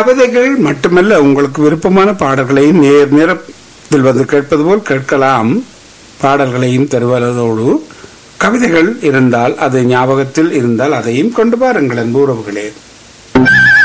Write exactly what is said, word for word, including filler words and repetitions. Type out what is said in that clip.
கவிதைகள் மட்டுமல்ல, உங்களுக்கு விருப்பமான பாடல்களையும் நேர் நேரத்தில் வந்து கேட்பது போல் கேட்கலாம். பாடல்களையும் தருவதோடு கவிதைகள் இருந்தால், அது ஞாபகத்தில் இருந்தால் அதையும் கொண்டு பாருங்கள் அன்பு உறவுகளே.